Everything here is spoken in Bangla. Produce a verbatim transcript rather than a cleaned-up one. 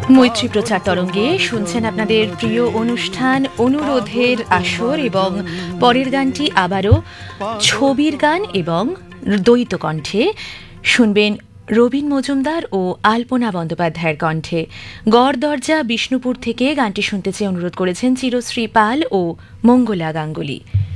মৈত্রী প্রচার তরঙ্গে শুনছেন আপনাদের প্রিয় অনুষ্ঠান অনুরোধের আসর, এবং পরের গানটি আবারও ছবির গান এবং দ্বৈত কণ্ঠে শুনবেন রবীন মজুমদার ও আলপনা বন্দ্যোপাধ্যায়ের কণ্ঠে। গড় দরজা বিষ্ণুপুর থেকে গানটি শুনতে চেয়ে অনুরোধ করেছেন চিরশ্রী পাল ও মঙ্গলা গাঙ্গুলি।